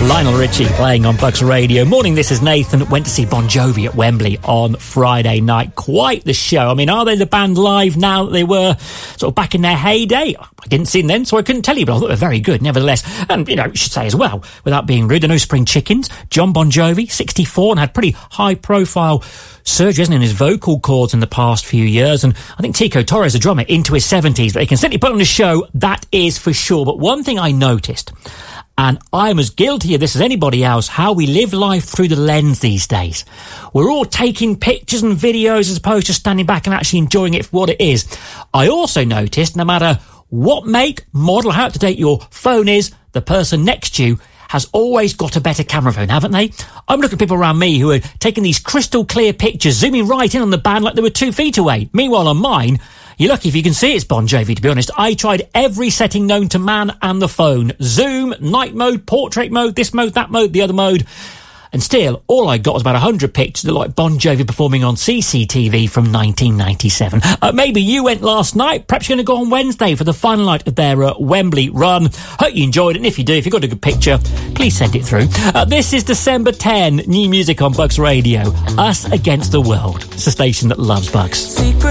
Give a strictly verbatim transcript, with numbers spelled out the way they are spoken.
Lionel Richie playing on Bucks Radio. Morning, this is Nathan. Went to see Bon Jovi at Wembley on Friday night. Quite the show. I mean, are they the band live now that they were sort of back in their heyday? I didn't see them then, so I couldn't tell you, but I thought they were very good nevertheless. And, you know, you should say as well, without being rude, I know Spring Chickens, John Bon Jovi, sixty-four, and had pretty high-profile surgery, hasn't he, in his vocal cords in the past few years. And I think Tico Torres, a drummer, into his seventies, but he can certainly put on a show, that is for sure. But one thing I noticed, and I'm as guilty of this as anybody else, how we live life through the lens these days. We're all taking pictures and videos as opposed to standing back and actually enjoying it for what it is. I also noticed no matter what make, model, how up to date your phone is, the person next to you has always got a better camera phone, haven't they? I'm looking at people around me who are taking these crystal clear pictures, zooming right in on the band like they were two feet away. Meanwhile, on mine, you're lucky if you can see it's Bon Jovi, to be honest. I tried every setting known to man and the phone. Zoom, night mode, portrait mode, this mode, that mode, the other mode. And still, all I got was about one hundred pictures that looked like Bon Jovi performing on C C T V from nineteen ninety-seven. Uh, maybe you went last night. Perhaps you're going to go on Wednesday for the final night of their uh, Wembley run. Hope you enjoyed it. And if you do, if you've got a good picture, please send it through. Uh, this is December tenth. New music on Bucks Radio. Us Against the World. It's a station that loves Bucks. Secret